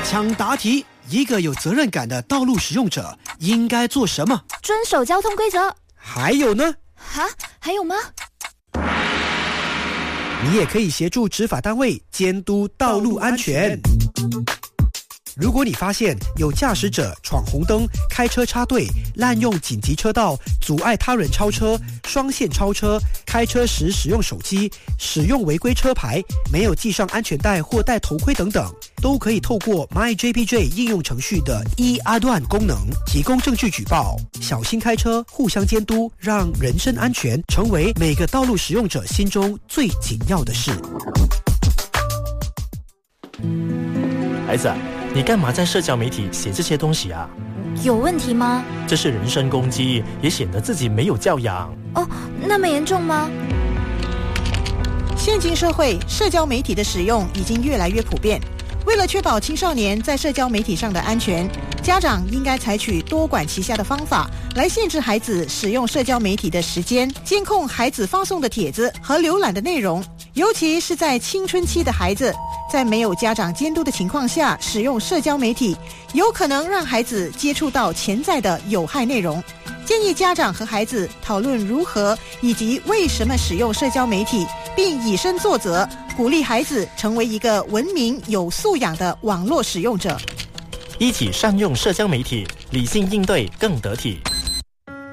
抢答题，一个有责任感的道路使用者应该做什么？ 遵守交通规则。 还有呢？ 还有吗？ 你也可以协助执法单位监督道路安全。如果你发现有驾驶者闯红灯、开车插队、滥用紧急车道、阻碍他人超车、双线超车、开车时使用手机、使用违规车牌、没有系上安全带或戴头盔等等，都可以透过 MyJPJ 应用程序的阿段功能提供证据举报。小心开车，互相监督，让人身安全成为每个道路使用者心中最紧要的事。 孩子，你干嘛在社交媒体写这些东西啊？ 有问题吗？ 这是人身攻击，也显得自己没有教养。 哦，那么严重吗？ 现今社会，社交媒体的使用已经越来越普遍。为了确保青少年在社交媒体上的安全，家长应该采取多管齐下的方法来限制孩子使用社交媒体的时间，监控孩子发送的帖子和浏览的内容，尤其是在青春期的孩子，在没有家长监督的情况下使用社交媒体，有可能让孩子接触到潜在的有害内容。建议家长和孩子讨论如何以及为什么使用社交媒体，并以身作则，鼓励孩子成为一个文明有素养的网络使用者。 一起善用社交媒体，理性应对更得体。